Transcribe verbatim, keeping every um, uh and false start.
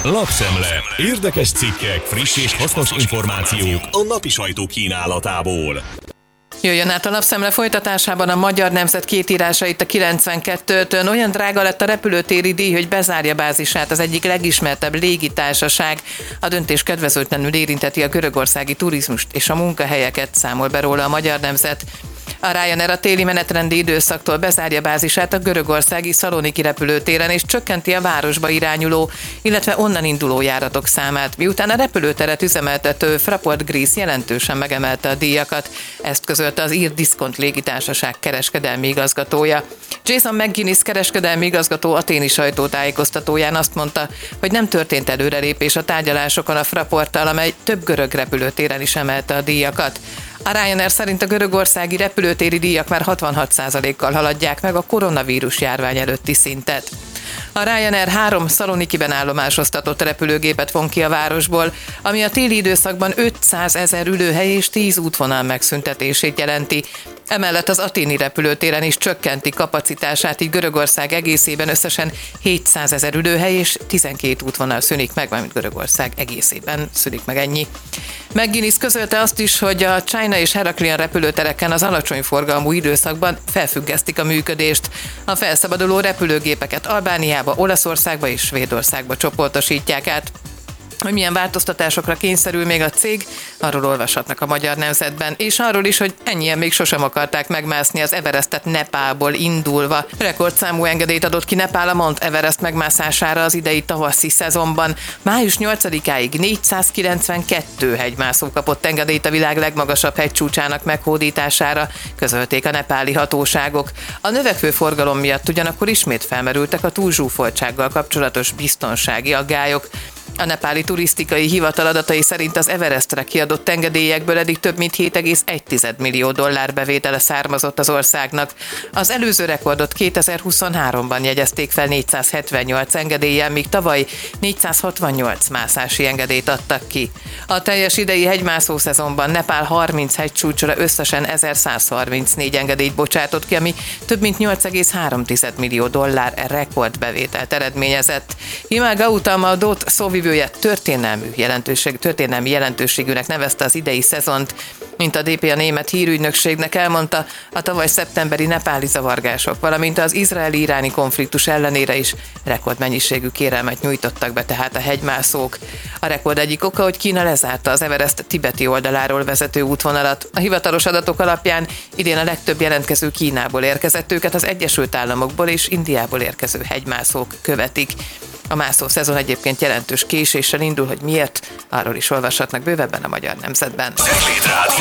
Lapszemle. Érdekes cikkek, friss és hasznos információk a napi sajtó kínálatából. Jöjjön át a Lapszemle folytatásában a Magyar Nemzet két írása itt a kilencvenkettőtön. Olyan drága lett a repülőtéri díj, hogy bezárja bázisát az egyik legismertebb légitársaság. A döntés kedvezőtlenül érinteti a görögországi turizmust és a munkahelyeket, számol be róla a Magyar Nemzet. A Ryanair a téli menetrendi időszaktól bezárja bázisát a görögországi Szaloniki repülőtéren és csökkenti a városba irányuló, illetve onnan induló járatok számát, miután a repülőteret üzemeltető Fraport Greece jelentősen megemelte a díjakat. Ezt közölte az ír Diszkont légitársaság kereskedelmi igazgatója. Jason McGuinness kereskedelmi igazgató athéni sajtótájékoztatóján azt mondta, hogy nem történt előrelépés a tárgyalásokon a Fraporttal, amely több görög repülőtéren is emelte a díjakat. A Ryanair szerint a görögországi repülőtéri díjak már hatvanhat százalékkal haladják meg a koronavírus járvány előtti szintet. A Ryanair három Szalonikiben állomásoztatott repülőgépet von ki a városból, ami a téli időszakban ötszázezer ülőhely és tíz útvonal megszüntetését jelenti. Emellett az athéni repülőtéren is csökkenti kapacitását, így Görögország egészében összesen hétszázezer ülőhely és tizenkét útvonal szűnik meg, mármint Görögország egészében szűnik meg ennyi. McGuinness közölte azt is, hogy a China és Heraklion repülőtereken az alacsony forgalmú időszakban felfüggesztik a működést. A felszabaduló repülőgépeket Albániába, Olaszországba és Svédországba csoportosítják át. Hogy milyen változtatásokra kényszerül még a cég, arról olvashatnak a Magyar Nemzetben, és arról is, hogy ennyien még sosem akarták megmászni az Everestet Nepálból indulva. Rekordszámú engedélyt adott ki Nepál a Mount Everest megmászására az idei tavaszi szezonban. május nyolcadikáig négyszázkilencvenkettő hegymászó kapott engedélyt a világ legmagasabb hegycsúcsának meghódítására, közölték a nepáli hatóságok. A növekvő forgalom miatt ugyanakkor ismét felmerültek a túlzsúfoltsággal kapcsolatos biztonsági aggályok. A nepáli turisztikai hivatal adatai szerint az Everestre kiadott engedélyekből eddig több mint hét egész egy millió dollár bevétele származott az országnak. Az előző rekordot kétezer-huszonháromban jegyezték fel négyszázhetvennyolc engedéllyel, míg tavaly négyszázhatvannyolc mászási engedélyt adtak ki. A teljes idei hegymászó szezonban Nepál harminc hegycsúcsra összesen ezerszázharmincnégy engedélyt bocsátott ki, ami több mint nyolc egész három millió dollár rekordbevételt eredményezett. Himal Gautam, a dé o té szóvivője történelmű jelentőség, történelmi jelentőségűnek nevezte az idei szezont. Mint a dé pé, a német hírügynökségnek elmondta, a tavaly szeptemberi nepáli zavargások, valamint az izraeli-iráni konfliktus ellenére is rekordmennyiségű kérelmet nyújtottak be tehát a hegymászók. A rekord egyik oka, hogy Kína lezárta az Everest tibeti oldaláról vezető útvonalat. A hivatalos adatok alapján idén a legtöbb jelentkező Kínából érkezett, őket az Egyesült Államokból és Indiából érkező hegymászók követik. A mászó szezon egyébként jelentős késéssel indul, hogy miért, arról is olvashatnak bővebben a Magyar Nemzetben.